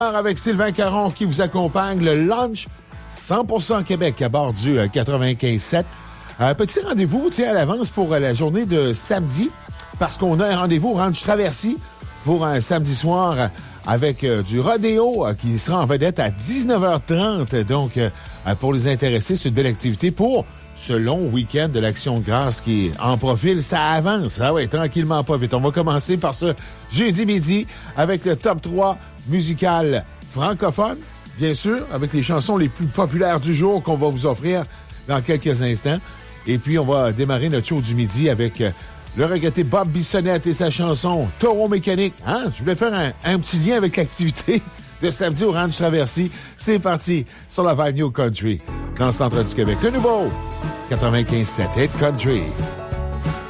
Avec Sylvain Caron qui vous accompagne, le lunch 100% Québec à bord du 95.7. Petit rendez-vous à l'avance pour la journée de samedi parce qu'on a un rendez-vous au Ranch Traversier pour un samedi soir avec du rodéo qui sera en vedette à 19h30. Donc, pour les intéressés, c'est une belle activité pour ce long week-end de l'Action de grâce qui est en profil. Ça avance, tranquillement, pas vite. On va commencer par ce jeudi midi avec le top 3 musical francophone, bien sûr, avec les chansons les plus populaires du jour qu'on va vous offrir dans quelques instants. Et puis, on va démarrer notre show du midi avec le regretté Bob Bissonnette et sa chanson « Taureau mécanique ». Je voulais faire un petit lien avec l'activité de samedi au Ranch Traversier. C'est parti sur la Vibe New Country dans le centre du Québec. Le nouveau 95.7 Hit Country.